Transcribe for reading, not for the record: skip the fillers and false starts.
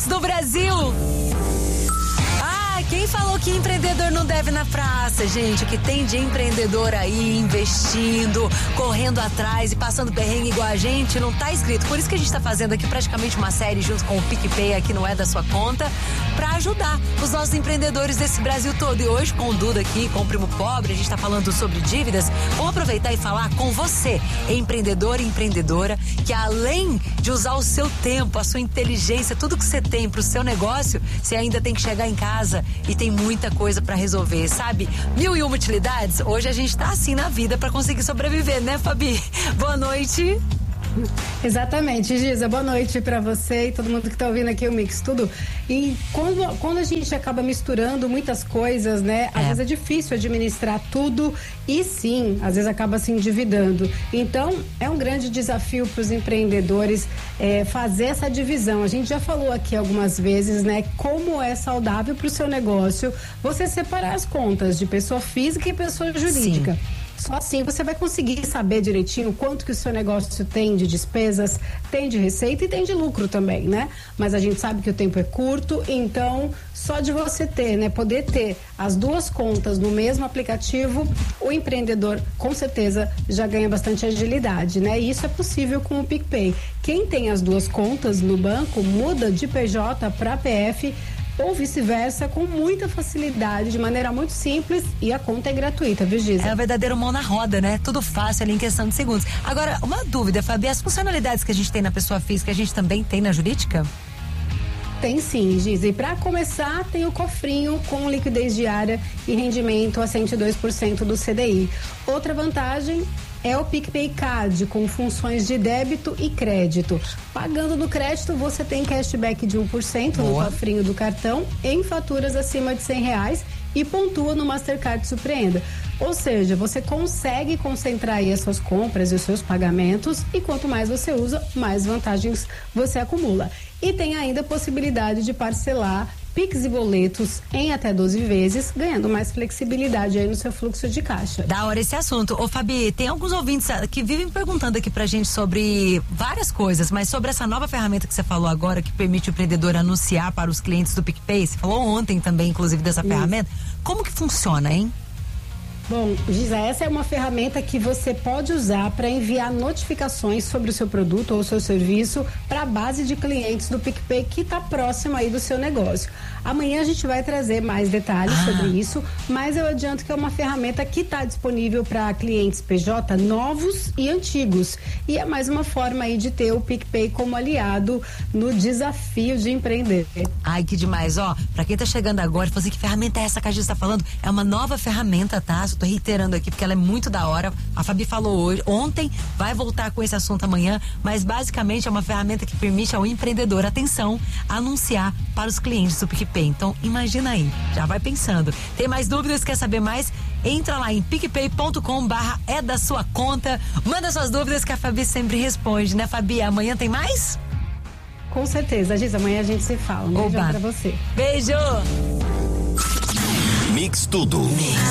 do Brasil. Quem falou que empreendedor não deve na praça, gente? O que tem de empreendedor aí investindo, correndo atrás e passando perrengue igual a gente, não tá escrito. Por isso que a gente tá fazendo aqui praticamente uma série junto com o PicPay aqui no É da Sua Conta, pra ajudar os nossos empreendedores desse Brasil todo. E hoje com o Duda aqui, com o Primo Pobre, a gente tá falando sobre dívidas. Vamos aproveitar e falar com você, empreendedor e empreendedora, que além de usar o seu tempo, a sua inteligência, tudo que você tem pro seu negócio, você ainda tem que chegar em casa e tem muita coisa pra resolver, sabe? 1001 utilidades. Hoje a gente tá assim na vida pra conseguir sobreviver, né, Fabi? Boa noite. Exatamente, Giza, boa noite pra você e todo mundo que tá ouvindo aqui o Mix Tudo. E quando a gente acaba misturando muitas coisas, né, às vezes é difícil administrar tudo e sim, às vezes acaba se endividando. Então, é um grande desafio pros empreendedores fazer essa divisão. A gente já falou aqui algumas vezes, né, como é saudável pro seu negócio você separar as contas de pessoa física e pessoa jurídica. Sim. Só assim você vai conseguir saber direitinho quanto que o seu negócio tem de despesas, tem de receita e tem de lucro também, né? Mas a gente sabe que o tempo é curto, então só de você ter, né? Poder ter as duas contas no mesmo aplicativo, o empreendedor com certeza já ganha bastante agilidade, né? E isso é possível com o PicPay. Quem tem as duas contas no banco muda de PJ para PF ou vice-versa, com muita facilidade, de maneira muito simples, e a conta é gratuita, viu, Giza? É o verdadeiro mão na roda, né? Tudo fácil ali em questão de segundos. Agora, uma dúvida, Fabi, as funcionalidades que a gente tem na pessoa física, a gente também tem na jurídica? Tem sim, Giza. E para começar, tem o cofrinho com liquidez diária e rendimento a 102% do CDI. Outra vantagem é o PicPay Card, com funções de débito e crédito. Pagando no crédito, você tem cashback de 1% no cofrinho do cartão em faturas acima de R$100 e pontua no Mastercard Surpreenda. Ou seja, você consegue concentrar aí as suas compras e os seus pagamentos e quanto mais você usa, mais vantagens você acumula. E tem ainda a possibilidade de parcelar Pix e boletos em até 12 vezes, ganhando mais flexibilidade aí no seu fluxo de caixa. Da hora esse assunto. Ô, Fabi, tem alguns ouvintes que vivem perguntando aqui pra gente sobre várias coisas, mas sobre essa nova ferramenta que você falou agora, que permite o empreendedor anunciar para os clientes do PicPay. Você falou ontem também, inclusive, dessa ferramenta. Como que funciona, hein? Bom, Giza, essa é uma ferramenta que você pode usar para enviar notificações sobre o seu produto ou o seu serviço para a base de clientes do PicPay que está próxima aí do seu negócio. Amanhã a gente vai trazer mais detalhes sobre isso, mas eu adianto que é uma ferramenta que está disponível para clientes PJ novos e antigos. E é mais uma forma aí de ter o PicPay como aliado no desafio de empreender. Ai, que demais, ó. Para quem tá chegando agora e fala assim, que ferramenta é essa que a gente está falando? É uma nova ferramenta, tá? Tô reiterando aqui porque ela é muito da hora. A Fabi falou ontem, vai voltar com esse assunto amanhã, mas basicamente é uma ferramenta que permite ao empreendedor, atenção, anunciar para os clientes do PicPay. Então, imagina aí, já vai pensando. Tem mais dúvidas, quer saber mais? Entra lá em picpay.com/é da sua conta, manda suas dúvidas que a Fabi sempre responde, né, Fabi? Amanhã tem mais? Com certeza, Giz, amanhã a gente se fala. Um beijão pra você. Beijo! Mix Tudo.